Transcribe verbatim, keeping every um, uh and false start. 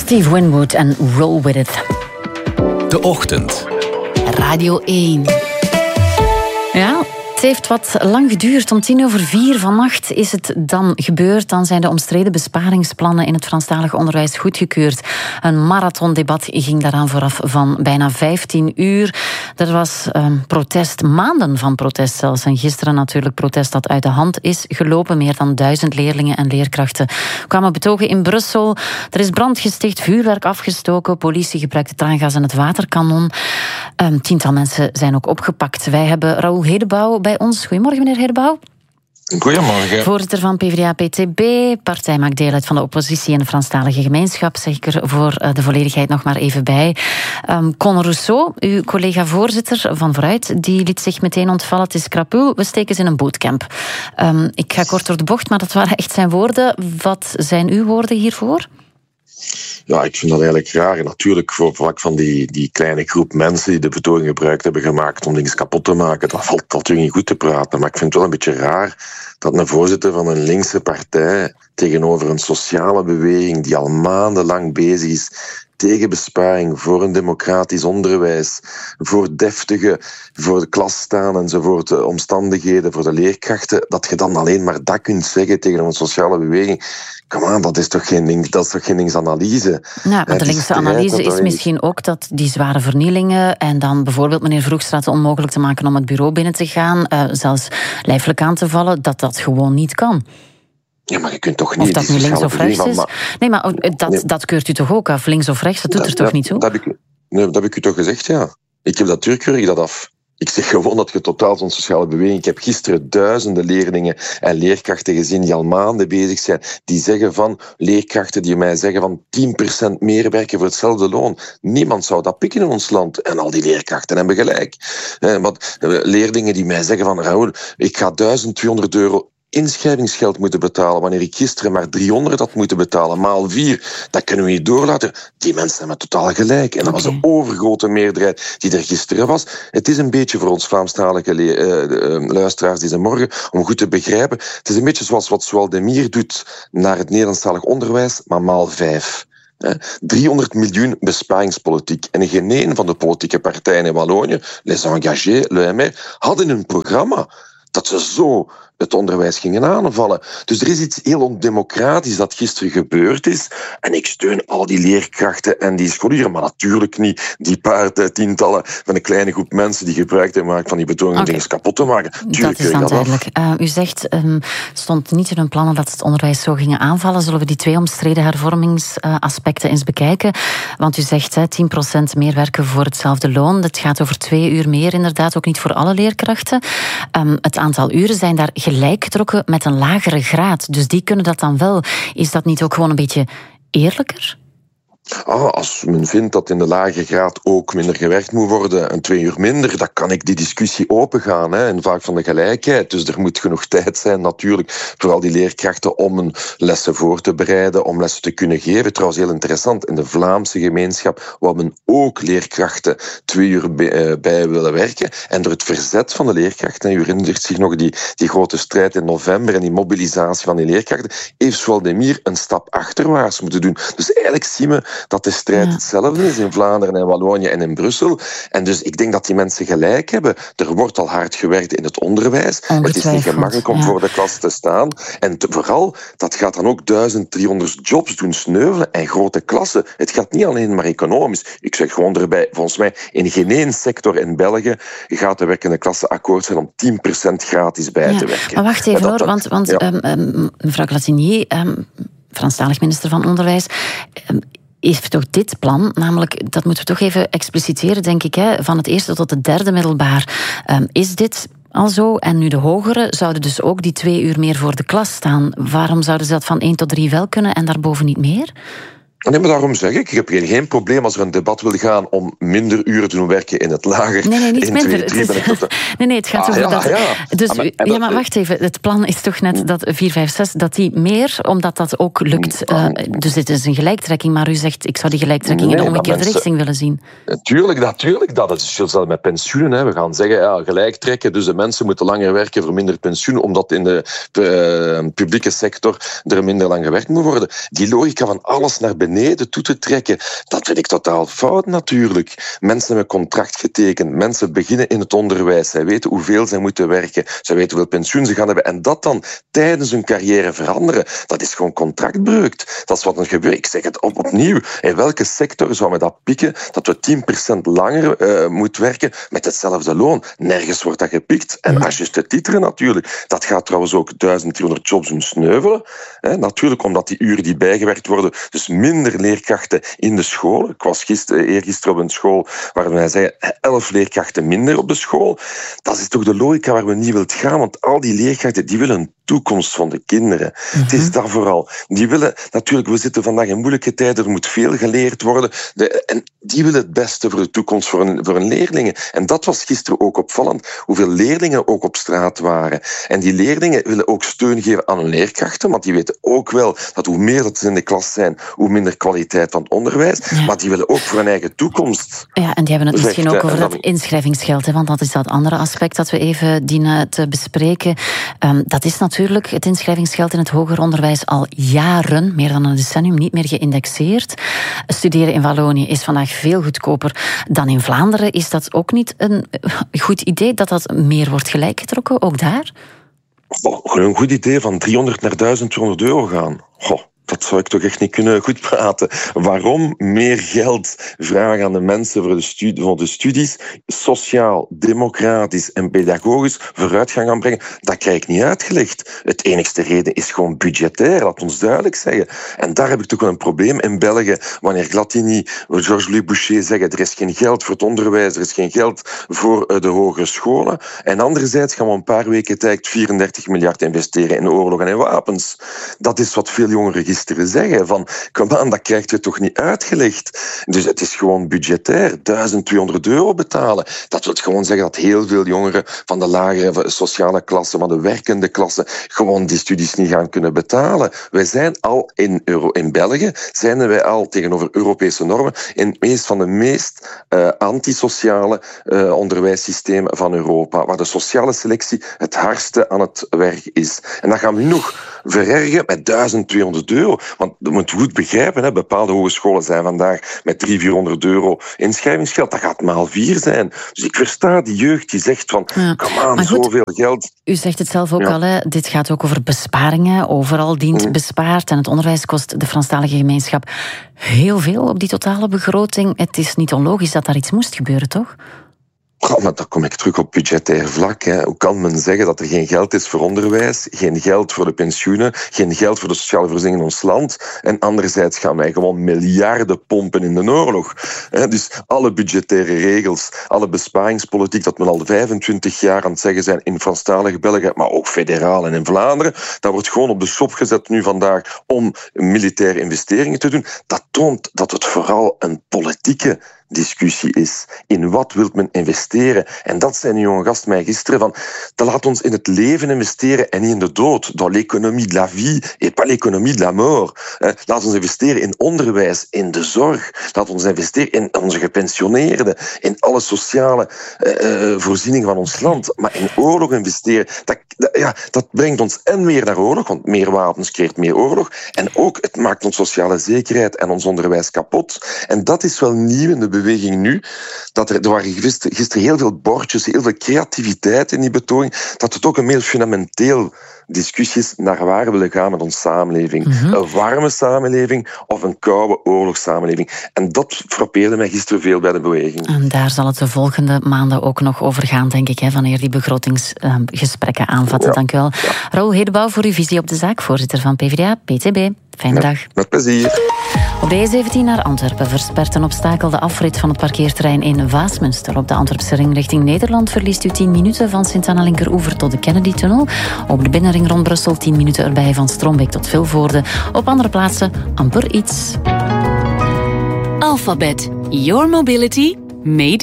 Steve Winwood en Roll With It. De Ochtend. Radio één. Ja, het heeft wat lang geduurd. Om tien over vier vannacht is het dan gebeurd. Dan zijn de omstreden besparingsplannen in het Franstalig onderwijs goedgekeurd. Een marathondebat ging daaraan vooraf van bijna vijftien uur. Er was um, protest, maanden van protest zelfs. En gisteren natuurlijk protest dat uit de hand is gelopen. Meer dan duizend leerlingen en leerkrachten kwamen betogen in Brussel. Er is brand gesticht, vuurwerk afgestoken. Politie gebruikte traangas en het waterkanon. Um, tiental mensen zijn ook opgepakt. Wij hebben Raoul Hedebouw bij ons. Goedemorgen, meneer Hedebouw. Goedemorgen. Voorzitter van P v d A P T B. Partij maakt deel uit van de oppositie in de Franstalige gemeenschap. Zeg ik er voor de volledigheid nog maar even bij. Um, Con Rousseau, uw collega-voorzitter van Vooruit, die liet zich meteen ontvallen. Het is krapul, we steken ze in een bootcamp. Um, ik ga kort door de bocht, maar dat waren echt zijn woorden. Wat zijn uw woorden hiervoor? Ja, ik vind dat eigenlijk raar. Natuurlijk, voor vlak van die, die kleine groep mensen die de betoging gebruikt hebben gemaakt om dingen kapot te maken, dat valt natuurlijk niet goed te praten. Maar ik vind het wel een beetje raar dat een voorzitter van een linkse partij tegenover een sociale beweging die al maandenlang bezig is tegen besparing, voor een democratisch onderwijs, voor deftige, voor de klas staan enzovoort, de omstandigheden, voor de leerkrachten, dat je dan alleen maar dat kunt zeggen tegen een sociale beweging. Kom aan, dat is toch geen ding, dat is toch geen linkse-analyse? Ja, maar de linkse analyse is misschien ook dat die zware vernielingen en dan bijvoorbeeld meneer Vroegstraat onmogelijk te maken om het bureau binnen te gaan, uh, zelfs lijfelijk aan te vallen, dat dat gewoon niet kan. Ja, maar je kunt toch niet... Of dat nu links of rechts is. Maar... Nee, maar dat, nee. dat keurt u toch ook af? Links of rechts, dat doet dat, er toch dat, niet toe? Dat heb, ik, nee, dat heb ik u toch gezegd, ja. Ik heb dat natuurlijk keur ik dat af. Ik zeg gewoon dat je totaal zo'n sociale beweging... Ik heb gisteren duizenden leerlingen en leerkrachten gezien die al maanden bezig zijn. Die zeggen van, leerkrachten die mij zeggen van tien procent meer werken voor hetzelfde loon. Niemand zou dat pikken in ons land. En al die leerkrachten hebben gelijk. Eh, wat, leerlingen die mij zeggen van, Raoul, ik ga duizend tweehonderd euro... inschrijvingsgeld moeten betalen, wanneer ik gisteren maar driehonderd had moeten betalen, maal vier, dat kunnen we niet doorlaten. Die mensen hebben totaal gelijk. En dat was een overgrote meerderheid die er gisteren was. Het is een beetje voor ons Vlaamstalige le- uh, luisteraars deze morgen, om goed te begrijpen, het is een beetje zoals wat Zwaldemir doet naar het Nederlandstalig onderwijs, maar maal vijf. driehonderd miljoen besparingspolitiek. En geen een van de politieke partijen in Wallonië, Les Engagés, Le M R, hadden een programma dat ze zo het onderwijs gingen aanvallen. Dus er is iets heel ondemocratisch dat gisteren gebeurd is. En ik steun al die leerkrachten en die scholieren, maar natuurlijk niet die paar tientallen van een kleine groep mensen die gebruik hebben gemaakt van die betoging om okay. dingen kapot te maken. Tuurlijk dat is dan duidelijk. Uh, u zegt, um, stond niet in hun plannen dat het onderwijs zo gingen aanvallen. Zullen we die twee omstreden hervormingsaspecten uh, eens bekijken? Want u zegt hè, tien procent meer werken voor hetzelfde loon. Dat gaat over twee uur meer, inderdaad, ook niet voor alle leerkrachten. Um, het aantal uren zijn daar gelijk getrokken met een lagere graad. Dus die kunnen dat dan wel. Is dat niet ook gewoon een beetje eerlijker? Ah, als men vindt dat in de lage graad ook minder gewerkt moet worden en twee uur minder, dan kan ik die discussie opengaan. Hè, en vaak van de gelijkheid. Dus er moet genoeg tijd zijn natuurlijk voor al die leerkrachten om een lessen voor te bereiden, om lessen te kunnen geven. Trouwens, heel interessant, in de Vlaamse gemeenschap wou men ook leerkrachten twee uur bij willen werken. En door het verzet van de leerkrachten, en u herinnert zich nog die, die grote strijd in november en die mobilisatie van die leerkrachten, heeft Zwaldemir een stap achterwaarts moeten doen. Dus eigenlijk zien we dat de strijd ja. hetzelfde is in Vlaanderen en Wallonië en in Brussel. En dus ik denk dat die mensen gelijk hebben. Er wordt al hard gewerkt in het onderwijs. Het is niet gemakkelijk om ja. voor de klas te staan. En te, vooral, dat gaat dan ook duizend driehonderd jobs doen sneuvelen en grote klassen. Het gaat niet alleen maar economisch. Ik zeg gewoon erbij, volgens mij, in geen één sector in België gaat de werkende klasse akkoord zijn om tien procent gratis bij ja. te werken. Maar wacht even dat, hoor, want, want ja. um, um, mevrouw Glatinier, um, Franstalig minister van Onderwijs, um, heeft toch dit plan, namelijk, dat moeten we toch even expliciteren, denk ik, hè, van het eerste tot het derde middelbaar. Um, is dit al zo? En nu de hogere zouden dus ook die twee uur meer voor de klas staan. Waarom zouden ze dat van één tot drie wel kunnen en daarboven niet meer? Nee, maar daarom zeg ik, ik heb geen probleem als er een debat wil gaan om minder uren te doen werken in het lager. Nee, nee, niet in minder. twee, drie, het is, nee, nee, het gaat ah, over ja, dat... Ja. Dus, ah, maar, ja, maar wacht even, het plan is toch net dat vier, vijf, zes, dat die meer, omdat dat ook lukt. Uh, dus dit is een gelijktrekking, maar u zegt, ik zou die gelijktrekking nee, in de omgekeerde mensen, richting willen zien. Natuurlijk, natuurlijk. Dat is hetzelfde met pensioenen. Hè. We gaan zeggen, ja, gelijk trekken, dus de mensen moeten langer werken voor minder pensioen, omdat in de uh, publieke sector er minder lang gewerkt moet worden. Die logica van alles naar beneden beneden toe te trekken, dat vind ik totaal fout natuurlijk. Mensen hebben contract getekend, mensen beginnen in het onderwijs, zij weten hoeveel zij moeten werken, zij weten hoeveel pensioen ze gaan hebben, en dat dan tijdens hun carrière veranderen, dat is gewoon contractbreuk. Dat is wat er gebeurt. Ik zeg het op, opnieuw. In welke sector zou men dat pikken, dat we tien procent langer uh, moeten werken met hetzelfde loon? Nergens wordt dat gepikt. En als juste titelen natuurlijk. Dat gaat trouwens ook duizend driehonderd jobs doen sneuvelen. Hè, natuurlijk omdat die uren die bijgewerkt worden, dus minder leerkrachten in de school. Ik was gisteren, eergisteren op een school waar wij zeggen elf leerkrachten minder op de school. Dat is toch de logica waar we niet wilt gaan, want al die leerkrachten die willen een toekomst van de kinderen. Mm-hmm. Het is dat vooral. Die willen, natuurlijk, we zitten vandaag in moeilijke tijden, er moet veel geleerd worden. De, en die willen het beste voor de toekomst voor hun, voor hun leerlingen. En dat was gisteren ook opvallend, hoeveel leerlingen ook op straat waren. En die leerlingen willen ook steun geven aan hun leerkrachten, want die weten ook wel dat hoe meer dat ze in de klas zijn, hoe minder kwaliteit van het onderwijs. Ja. Maar die willen ook voor hun eigen toekomst. Ja, en die hebben het Zegt, misschien ook over dan, dat inschrijvingsgeld, hè, want dat is dat andere aspect dat we even dienen te bespreken. Um, dat is natuurlijk het inschrijvingsgeld in het hoger onderwijs al jaren, meer dan een decennium, niet meer geïndexeerd. Studeren in Wallonië is vandaag veel goedkoper dan in Vlaanderen. Is dat ook niet een goed idee, dat dat meer wordt gelijkgetrokken, ook daar? Oh, een goed idee van driehonderd naar duizend tweehonderd euro gaan. Goh. Dat zou ik toch echt niet kunnen goed praten. Waarom meer geld vragen aan de mensen voor de, studie, voor de studies, sociaal, democratisch en pedagogisch vooruitgang gaan brengen, dat krijg ik niet uitgelegd. Het enigste reden is gewoon budgetair, laat ons duidelijk zeggen. En daar heb ik toch wel een probleem in België, wanneer Glatini, Georges-Louis Boucher zeggen, er is geen geld voor het onderwijs, er is geen geld voor de hogere scholen. En anderzijds gaan we een paar weken tijd vierendertig miljard investeren in oorlog en in wapens. Dat is wat veel jongeren gisteren zeggen, van, kom aan, dat krijgt je toch niet uitgelegd. Dus het is gewoon budgetair, duizend tweehonderd euro betalen. Dat wil gewoon zeggen dat heel veel jongeren van de lagere sociale klasse, van de werkende klasse, gewoon die studies niet gaan kunnen betalen. Wij zijn al in, Euro, in België, zijn wij al tegenover Europese normen in het meest van de meest uh, antisociale uh, onderwijssystemen van Europa, waar de sociale selectie het hardste aan het werk is. En dat gaan we nu nog verergen met duizend tweehonderd euro. Want je moet goed begrijpen, hè, bepaalde hogescholen zijn vandaag met driehonderd, vierhonderd euro inschrijvingsgeld. Dat gaat maal vier zijn. Dus ik versta die jeugd die zegt van, ja. Kom aan, zoveel geld. U zegt het zelf ook ja. al, hè. Dit gaat ook over besparingen. Overal dient mm. bespaard. En het onderwijs kost de Franstalige gemeenschap heel veel op die totale begroting. Het is niet onlogisch dat daar iets moest gebeuren, toch? Oh, maar dan kom ik terug op budgetair vlak. Hè. Hoe kan men zeggen dat er geen geld is voor onderwijs, geen geld voor de pensioenen, geen geld voor de sociale voorzieningen in ons land, en anderzijds gaan wij gewoon miljarden pompen in de oorlog. Hè. Dus alle budgettaire regels, alle besparingspolitiek dat men al vijfentwintig jaar aan het zeggen zijn in Franstalige België, maar ook federaal en in Vlaanderen, dat wordt gewoon op de schop gezet nu vandaag om militaire investeringen te doen. Dat toont dat het vooral een politieke discussie is. In wat wil men investeren? En dat zei een jonge gast mij gisteren van, te laat ons in het leven investeren en niet in de dood. Dans l'économie de la vie et pas l'économie de la mort. Laat ons investeren in onderwijs, in de zorg. Laat ons investeren in onze gepensioneerden, in alle sociale uh, voorzieningen van ons land. Maar in oorlog investeren, dat, dat, ja, dat brengt ons en meer naar oorlog, want meer wapens creëert meer oorlog. En ook, het maakt ons sociale zekerheid en ons onderwijs kapot. En dat is wel nieuw in de beweging nu, dat er, er waren gisteren, gisteren heel veel bordjes, heel veel creativiteit in die betoging, dat het ook een meer fundamenteel discussie is naar waar we willen gaan met onze samenleving. Mm-hmm. Een warme samenleving of een koude oorlogssamenleving. En dat frappeerde mij gisteren veel bij de beweging. En daar zal het de volgende maanden ook nog over gaan, denk ik, hè, wanneer die begrotingsgesprekken uh, aanvatten. Ja. Dank u wel. Ja. Raoul Hedebouw voor uw visie op de zaak, voorzitter van P v d A, P T B. Fijne met, dag. Met plezier. Op de E zeventien naar Antwerpen verspert een obstakel de afrit van het parkeerterrein in Waasmunster. Op de Antwerpse ring richting Nederland verliest u tien minuten van Sint-Anna Linkeroever tot de Kennedy-tunnel. Op de binnenring rond Brussel tien minuten erbij van Strombeek tot Vilvoorde. Op andere plaatsen amper iets. Alphabet. Your mobility made